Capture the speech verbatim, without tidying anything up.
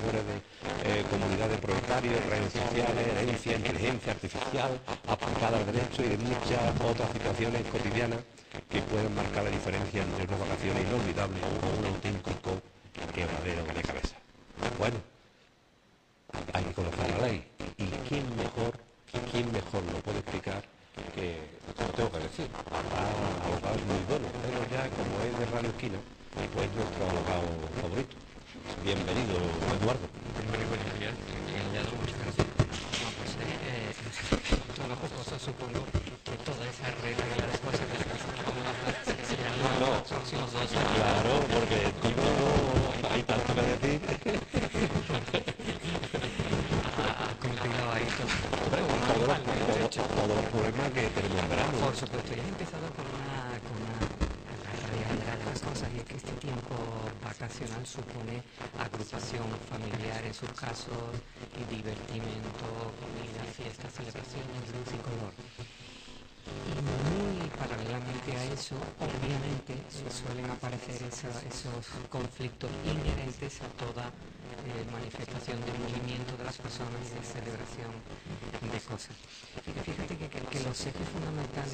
muere de eh, comunidad de propietarios, redes sociales, herencia, inteligencia artificial, aplicada al derecho y de muchas otras situaciones cotidianas que pueden marcar la diferencia entre unas vacaciones inolvidables o un auténtico quebradero de cabeza. Bueno, hay que conocer la ley. ¿Y quién mejor, quién mejor lo puede explicar que, lo tengo que decir, habrá abogados muy buenos, pero ya como es de Radio Esquina, pues nuestro abogado favorito? Bienvenido, Eduardo. Muy buenos días, Leandro, muchas gracias. No, pues eh, todas las cosas, supongo que toda esa regla y las cosas que vamos a hablar serán No, los próximos dos años. claro, porque tipo hay tanto que decir. Ha cumplido ahí todo. Hombre, Todo todos normal, los- de todos- hecho. todos los problemas que tenemos en verano. Por supuesto, ya he empezado con una, con una la realidad general de las cosas, y es que este tiempo vacacional supone agrupación familiar en sus casos, y divertimento, comida, fiestas, celebraciones, luz y color. Y muy paralelamente a eso, obviamente, se suelen aparecer esa- esos conflictos inherentes a toda eh, manifestación de movimiento de las personas y de celebración de cosas. Fíjate que, que- que los ejes fundamentales